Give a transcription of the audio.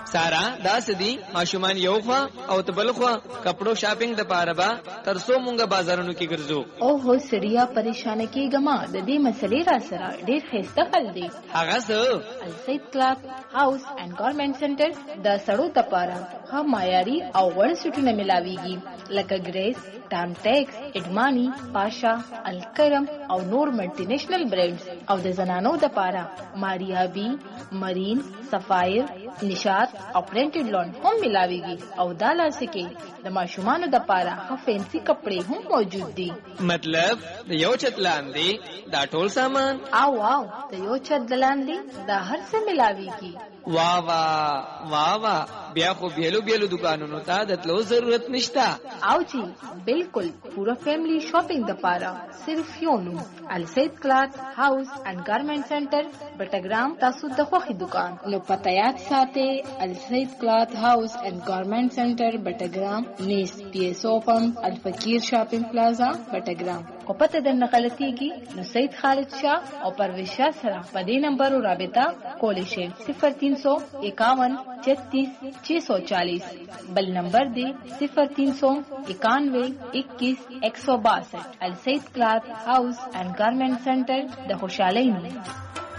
سارا دا سدي ماشومان یو خوا او تبل خوا کپړو شاپینګ د پاره با ترسو مونږه بازارونو کې ګرځو. او هو سړیا پریشان کېګما د دې مسلې را سره ډېر خسته خل دی. هغه څه السید کلاث هاوس اینڈ گارمنټ سنټر د سړو د پاره ها معیاري او وړ سټونه ملاويږي لکه ګریس، ټام ټیکس، اډمانی، پاشا، الکرم او نور ملټي نېشنل برانډز او د زنانو د پاره ماریا بی، مرین، سفایر، نشاط او پرنټډ لون هم ملاويږي او دا لاسکه د ماشومانو د پاره ها فینسي کپڑے هم موجود دي. مطلب د یو چت لاندې دا ټول سامان او د یو چت لاندې دا هر څه ملاويږي. واہ واہ واہ واہ بیا خو بیلو بیلو دکانونو ته د تلو ضرورت نشتا. او جی بالکل پورا فیملی شاپینګ د پاره صرف یو نوم السید کلاث هاوس اینڈ گارمنټ سنټر بټګرام تاسو د خوخي دکان نو پته یاد ساتئ السید کلاث هاوس اینڈ گارمنټ سنټر بټګرام نیس پی ایس او پمپ الفقیر شاپینګ پلازا بټګرام. کو پته د نقلتیږي نو سید خالد شاه او پرویز شاه سره په دې نمبر رابطه کولی شئ 0351 36 640 بل نمبر دی 0391 21 162. السید کلاث هاوس اینڈ گارمنٹ سنټر د خوشحالۍ نوم.